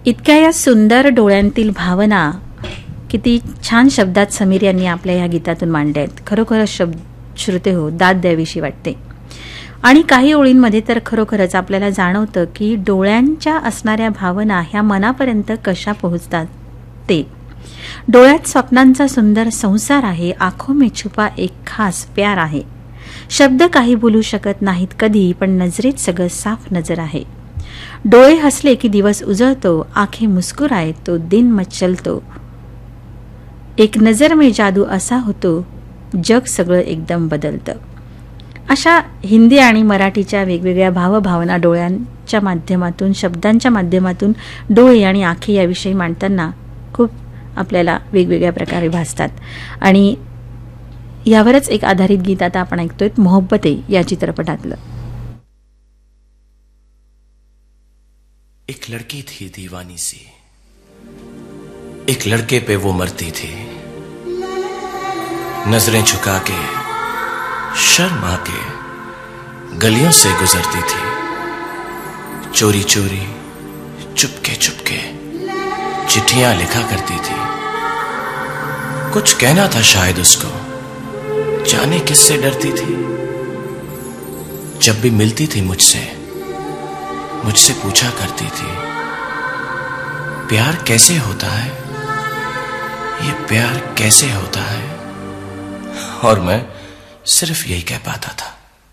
इतक्या या सुंदर डोळ्यांतील भावना किती छान शब्दात समीर यांनी आपल्या या गीतातून मांडल्या आहेत. खरोखरच श्रोते हो, दाद द्यावीशी वाटते. आणि काही ओळींमध्ये तर खरोखरच आपल्याला जाणवतं की डोळ्यांच्या असणाऱ्या भावना ह्या मनापर्यंत कशा पोहोचतात ते. डोळ्यात स्वप्नांचा सुंदर संसार आहे, आँखों में छुपा एक खास प्यार आहे. शब्द काही बोलू शकत नाहीत कधी, पण नजरेत सगळं साफ नजर आहे. डोळे हसले की दिवस उजळतो, आंखें मुस्कुराए तो दिन मचलतो. एक नजर में जादू असा होतो, जग सगळं एकदम बदलतं. अशा हिंदी आणि मराठीच्या वेगवेगळ्या भावभावना डोळ्यांच्या माध्यमातून, शब्दांच्या माध्यमातून डोळे आणि आंखे याविषयी मांडताना खूप आपल्याला वेगवेगळ्या प्रकारे भासतात. आणि यावरच एक आधारित गीत आता आपण ऐकतोय, मोहब्बते या चित्रपटातलं. एक लड़की थी दीवानी सी, एक लड़के पे वो मरती थी. नजरें झुका के शर्मा के गलियों से गुजरती थी. चोरी चोरी चुपके चुपके चिट्ठियां लिखा करती थी. कुछ कहना था शायद उसको, जाने किससे डरती थी. जब भी मिलती थी मुझसे पूछा करती थी, प्यार कैसे होता है, ये प्यार कैसे होता है. और मैं सिर्फ यही कह पाता था,